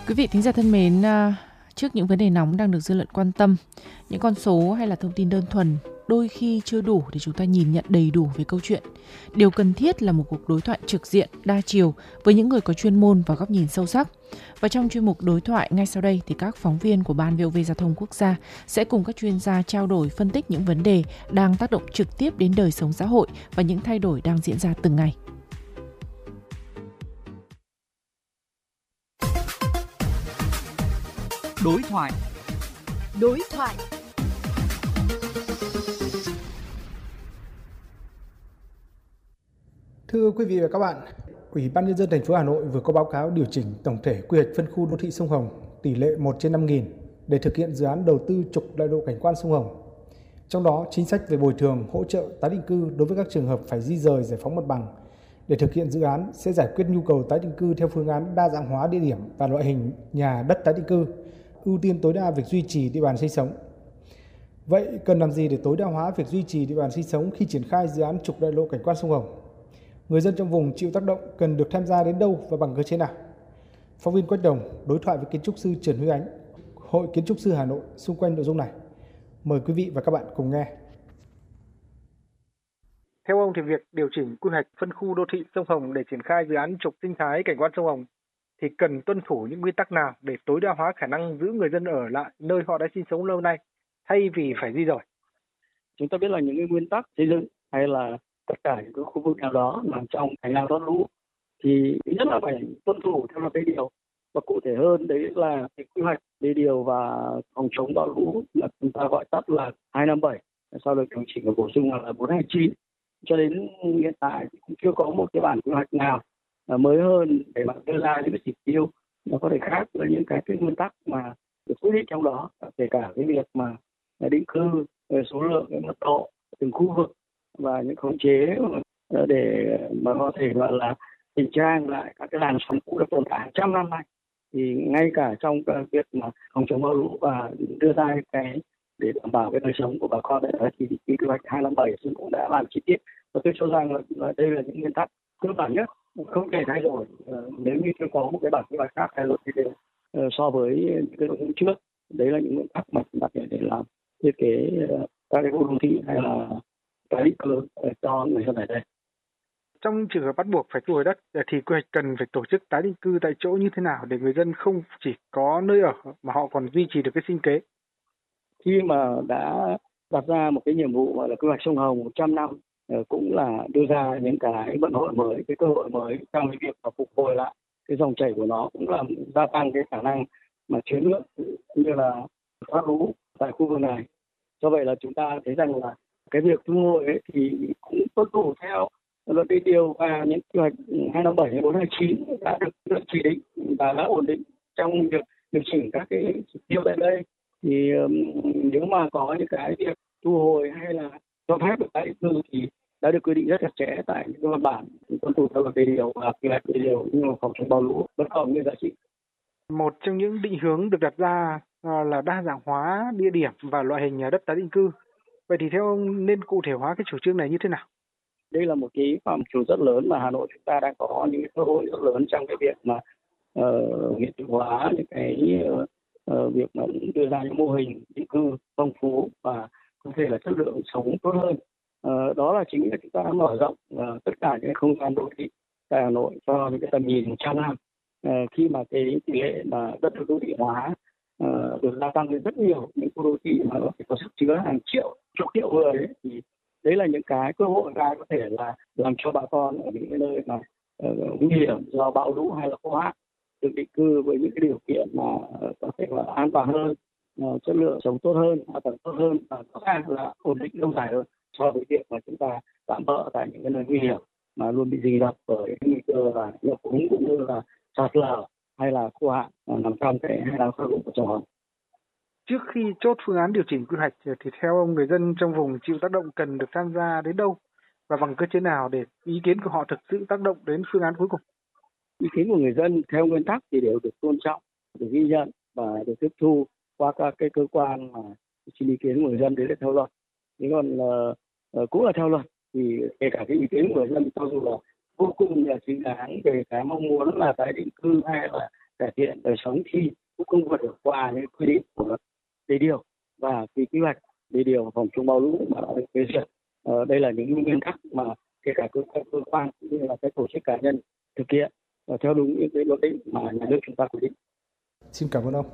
Quý vị thính giả thân mến, trước những vấn đề nóng đang được dư luận quan tâm, những con số hay là thông tin đơn thuần đôi khi chưa đủ để chúng ta nhìn nhận đầy đủ về câu chuyện. Điều cần thiết là một cuộc đối thoại trực diện, đa chiều với những người có chuyên môn và góc nhìn sâu sắc. Và trong chuyên mục đối thoại ngay sau đây thì các phóng viên của Ban VOV Giao thông Quốc gia sẽ cùng các chuyên gia trao đổi phân tích những vấn đề đang tác động trực tiếp đến đời sống xã hội và những thay đổi đang diễn ra từng ngày. Đối thoại. Thưa quý vị và các bạn, Ủy ban Nhân dân thành phố Hà Nội vừa có báo cáo điều chỉnh tổng thể quy hoạch phân khu đô thị sông Hồng tỷ lệ 1/5000 để thực hiện dự án đầu tư trục đại lộ cảnh quan sông Hồng. Trong đó, chính sách về bồi thường, hỗ trợ tái định cư đối với các trường hợp phải di rời giải phóng mặt bằng để thực hiện dự án sẽ giải quyết nhu cầu tái định cư theo phương án đa dạng hóa địa điểm và loại hình nhà đất tái định cư, ưu tiên tối đa việc duy trì địa bàn sinh sống. Vậy cần làm gì để tối đa hóa việc duy trì địa bàn sinh sống khi triển khai dự án trục đại lộ cảnh quan sông Hồng? Người dân trong vùng chịu tác động cần được tham gia đến đâu và bằng cơ chế nào? Phóng viên Quách Đồng đối thoại với kiến trúc sư Trần Huy Ánh, Hội Kiến trúc sư Hà Nội xung quanh nội dung này. Mời quý vị và các bạn cùng nghe. Theo ông thì việc điều chỉnh quy hoạch phân khu đô thị sông Hồng để triển khai dự án trục sinh thái cảnh quan sông Hồng thì cần tuân thủ những nguyên tắc nào để tối đa hóa khả năng giữ người dân ở lại nơi họ đã sinh sống lâu nay thay vì phải di rời? Chúng ta biết là những cái nguyên tắc xây dựng hay là tất cả những cái khu vực nào đó nằm trong hành lang thoát lũ thì thứ nhất là phải tuân thủ theo luật đê điều, và cụ thể hơn đấy là cái quy hoạch đê điều và phòng chống bão lũ là chúng ta gọi tắt là 257, sau được điều chỉnh và bổ sung là 429. Cho đến hiện tại cũng chưa có một cái bản quy hoạch nào mới hơn để mà đưa ra những cái chỉ tiêu nó có thể khác với những cái nguyên tắc mà được quyết định trong đó, kể cả cái việc mà định cư, số lượng, cái mật độ từng khu vực và những khống chế để mà có thể gọi là chỉnh trang lại các cái làn sóng cũ đã tồn tại hàng trăm năm nay. Thì ngay cả trong cái việc mà phòng chống bão lũ và đưa ra cái để đảm bảo cái đời sống của bà con đấy thì cái quy hoạch 257 chúng cũng đã làm chi tiết, và tôi cho rằng là đây là những nguyên tắc cơ bản nhất không thể thay đổi nếu như chưa có một cái bản quy hoạch khác hay luật thì so với những cái nội dung trước. Đấy là những nguyên tắc mà chúng ta để làm thiết kế các cái khu đô thị hay là tái định cư cho người dân ở đây. Trong trường hợp bắt buộc phải thu hồi đất thì quy hoạch cần phải tổ chức tái định cư tại chỗ như thế nào để người dân không chỉ có nơi ở mà họ còn duy trì được cái sinh kế? Khi mà đã đặt ra một cái nhiệm vụ gọi là quy hoạch sông Hồng 100 năm cũng là đưa ra những cái vận hội mới, cái cơ hội mới trong cái việc phục hồi lại cái dòng chảy của nó, cũng là gia tăng cái khả năng mà chứa nước như là thoát lũ tại khu vực này. Do vậy là chúng ta thấy rằng là cái việc thu hồi ấy thì cũng tuân thủ theo luật đê điều và những quy hoạch 257 429 đã được chỉ định và đã ổn định trong việc điều chỉnh các cái chỉ tiêu tại đây. Thì nếu mà có những cái việc thu hồi hay là cho phép được tái định cư thì đã được quy định rất chặt chẽ tại những văn bản tuân thủ theo luật đê điều và quy hoạch đê điều như phòng chống bão lũ vẫn còn nguyên giá trị. Một trong những định hướng được đặt ra là đa dạng hóa địa điểm và loại hình nhà đất tái định cư. Vậy thì theo ông nên cụ thể hóa cái chủ trương này như thế nào? Đây là một cái phạm trù rất lớn mà Hà Nội chúng ta đang có những cơ hội rất lớn trong cái việc mà hiện thực hóa những cái việc mà đưa ra những mô hình định cư phong phú và có thể là chất lượng sống tốt hơn. Đó là chính là chúng ta mở rộng tất cả những không gian đô thị tại Hà Nội cho những cái tầm nhìn 100 năm. Khi mà cái tỷ lệ mà đất được đô thị hóa được gia tăng lên rất nhiều, những khu đô thị mà có sức chứa hàng triệu, chục triệu người ấy, thì đấy là những cái cơ hội có thể là làm cho bà con ở những cái nơi mà nguy hiểm do bão lũ hay là khô hạn được định cư với những cái điều kiện mà có thể là an toàn hơn, chất lượng sống tốt hơn, hạ tầng tốt hơn và có khả năng là ổn định lâu dài hơn so với việc mà chúng ta tạm bỡ tại những cái nơi nguy hiểm mà luôn bị rình rập bởi nguy cơ là ngập úng cũng như là sạt lở hay là khô hạn nằm trong cái hành lang thoát lũ của sông Hồng. Trước khi chốt phương án điều chỉnh quy hoạch thì theo ông, người dân trong vùng chịu tác động cần được tham gia đến đâu và bằng cơ chế nào để ý kiến của họ thực sự tác động đến phương án cuối cùng? Ý kiến của người dân theo nguyên tắc thì đều được tôn trọng, được ghi nhận và được tiếp thu qua các cái cơ quan mà xin ý kiến của người dân đấy là theo luật. Thế còn cũng là theo luật thì kể cả cái ý kiến của người dân cho dù là vô cùng là chính đáng về cái mong muốn là tái định cư hay là cải thiện đời sống thì cũng không vượt được qua những quy định của đê điều và quy hoạch đê điều phòng chống bão lũ mà đã được phê duyệt. Đây là những nguyên tắc mà kể cả các cơ quan cũng như là các tổ chức cá nhân thực hiện theo đúng những cái luật định mà nhà nước chúng ta quy định. Xin cảm ơn ông.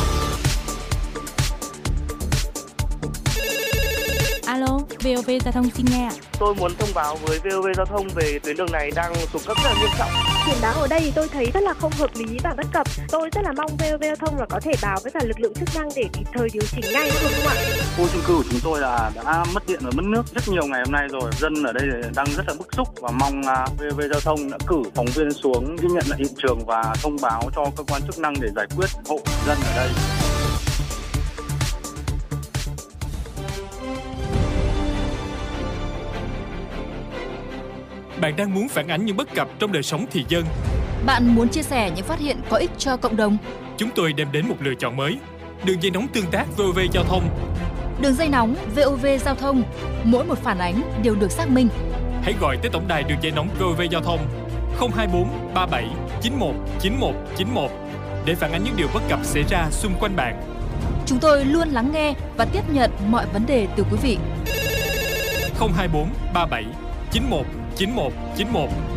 Alo, VOV Giao thông xin nghe ạ. Tôi muốn thông báo với VOV Giao thông về tuyến đường này đang xuống cấp rất là nghiêm trọng. Biển báo ở đây thì tôi thấy rất là không hợp lý và bất cập. Tôi rất là mong VOV Giao thông là có thể báo với cả lực lượng chức năng để kịp thời điều chỉnh ngay, được không ạ? Khu chung cư của chúng tôi là đã mất điện và mất nước rất nhiều ngày hôm nay rồi. Dân ở đây đang rất là bức xúc và mong VOV Giao thông đã cử phóng viên xuống ghi nhận lại hiện trường và thông báo cho cơ quan chức năng để giải quyết hộ dân ở đây. Bạn đang muốn phản ánh những bất cập trong đời sống thị dân. Bạn muốn chia sẻ những phát hiện có ích cho cộng đồng. Chúng tôi đem đến một lựa chọn mới. Đường dây nóng tương tác VOV Giao thông. Đường dây nóng VOV Giao thông. Mỗi một phản ánh đều được xác minh. Hãy gọi tới tổng đài đường dây nóng VOV Giao thông 024 37 91 91 91 để phản ánh những điều bất cập xảy ra xung quanh bạn. Chúng tôi luôn lắng nghe và tiếp nhận mọi vấn đề từ quý vị. 024 37 91 91 91